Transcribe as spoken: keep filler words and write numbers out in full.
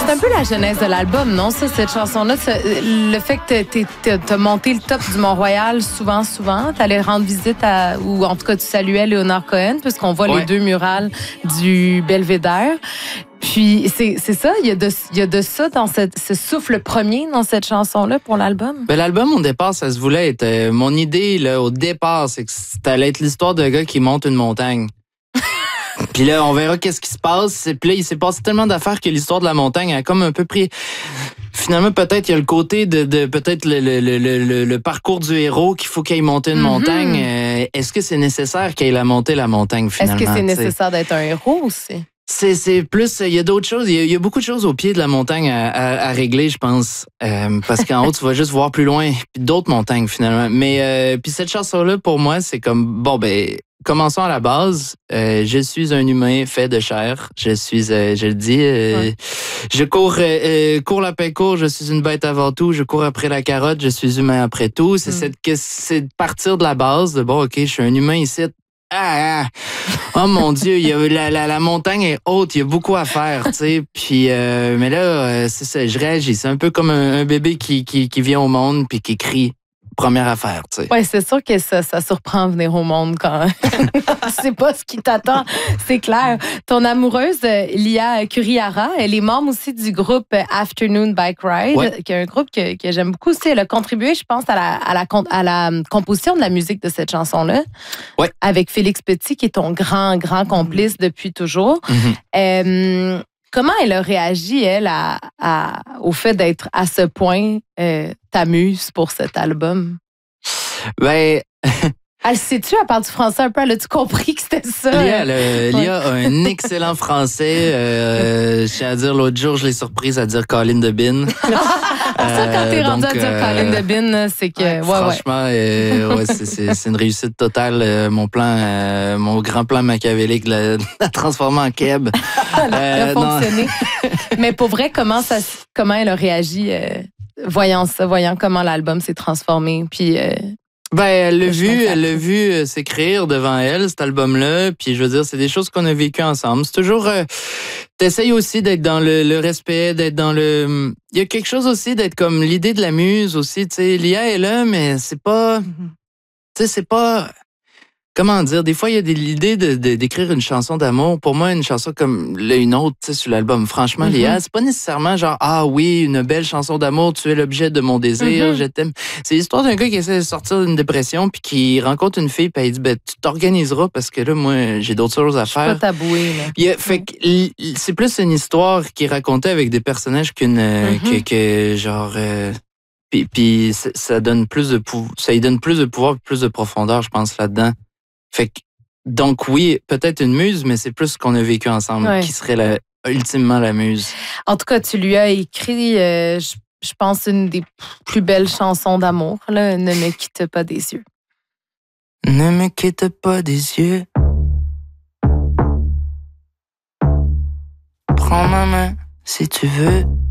C'est un peu la genèse de l'album, non? Ça, cette chanson-là, le fait que tu as monté le top du Mont-Royal souvent, souvent, tu allais rendre visite à, ou en tout cas, tu saluais Léonard Cohen, puisqu'on voit ouais. les deux murales du Belvédère. Puis, c'est, c'est ça, il y a de, il y a de ça dans cette, ce souffle premier dans cette chanson-là pour l'album? Ben, l'album, au départ, ça se voulait être... Euh, mon idée, là, au départ, c'est que ça allait être l'histoire d'un gars qui monte une montagne. Puis là, on verra qu'est-ce qui se passe. Puis là, il s'est passé tellement d'affaires que l'histoire de la montagne a comme un peu pris... Finalement, peut-être, il y a le côté de, de peut-être le, le, le, le, le parcours du héros qu'il faut qu'il aille monter une mm-hmm. montagne. Euh, est-ce que c'est nécessaire qu'il aille monter la montagne, finalement? Est-ce que c'est t'sais? nécessaire d'être un héros aussi? C'est, c'est plus, il y a d'autres choses, il y a, il y a beaucoup de choses au pied de la montagne à, à, à régler, je pense, euh, parce qu'en haut, tu vas juste voir plus loin, puis d'autres montagnes, finalement. Mais, euh, puis cette chanson-là, pour moi, c'est comme, bon, ben, commençons à la base. Euh, je suis un humain fait de chair. Je suis, euh, je le dis, euh, ouais. je cours, euh, euh, cours la paix court. Je suis une bête avant tout. Je cours après la carotte. Je suis humain après tout. C'est mm. cette, que, c'est de partir de la base. De bon, ok, je suis un humain ici. Ah, ah, oh mon Dieu, il y a, la, la, la montagne est haute, il y a beaucoup à faire, tu sais. Puis, euh, mais là, euh, c'est ça, je réagis. C'est un peu comme un, un bébé qui, qui, qui vient au monde puis qui crie. Première affaire, tu sais. Oui, c'est sûr que ça, ça surprend venir au monde quand tu sais pas ce qui t'attend, c'est clair. Ton amoureuse, Lia Kurihara, elle est membre aussi du groupe Afternoon Bike Ride, ouais. qui est un groupe que, que j'aime beaucoup aussi. Elle a contribué, je pense, à la, à la, à la composition de la musique de cette chanson-là, ouais. avec Félix Petit, qui est ton grand, grand complice depuis toujours. Mm-hmm. Euh, Comment elle a réagi, elle, à, à, au fait d'être à ce point euh, ta muse pour cet album? Ben... Elle sait-tu, elle parle du français un peu, elle a-tu compris que c'était ça? Lia, le, Lia a un excellent français. Euh, je tiens à dire, l'autre jour, je l'ai surprise à dire Colin de Bin. Ça, quand t'es rendu donc, à dire euh, Colin de Bin, c'est que... Ouais, franchement, ouais. Euh, ouais, c'est, c'est, c'est une réussite totale. Euh, mon plan, euh, mon grand plan machiavélique, la, la transformer en Keb. euh, a fonctionné. Mais pour vrai, comment, ça, comment elle a réagi, euh, voyant ça, voyant comment l'album s'est transformé, puis... Euh, Ben, elle l'a vu, elle l'a vu s'écrire devant elle, cet album-là. Puis, je veux dire, c'est des choses qu'on a vécues ensemble. C'est toujours... Euh, t'essayes aussi d'être dans le, le respect, d'être dans le... Il y a quelque chose aussi d'être comme l'idée de la muse aussi. Tu sais, Lia est là, mais c'est pas... Mm-hmm. Tu sais, c'est pas... Comment dire? Des fois, il y a des, l'idée de, de, d'écrire une chanson d'amour. Pour moi, une chanson comme une autre, tu sais, sur l'album, franchement, mm-hmm. Lia, c'est pas nécessairement genre, ah oui, une belle chanson d'amour, tu es l'objet de mon désir, mm-hmm. je t'aime. C'est l'histoire d'un gars qui essaie de sortir d'une dépression puis qui rencontre une fille puis il dit, ben, tu t'organiseras parce que là, moi, j'ai d'autres choses à faire. Je suis pas taboué, là. Puis, fait que, c'est plus une histoire qui est racontée avec des personnages qu'une, mm-hmm. que, que, genre, euh, puis, puis ça donne plus de pouvoir, ça y donne plus de pouvoir, plus de profondeur, je pense, là-dedans. Fait que, donc oui, peut-être une muse, mais c'est plus ce qu'on a vécu ensemble ouais. qui serait la, ultimement la muse. En tout cas, tu lui as écrit, euh, je, je pense, une des plus belles chansons d'amour, là, Ne me quitte pas des yeux. Ne me quitte pas des yeux. Prends ma main si tu veux.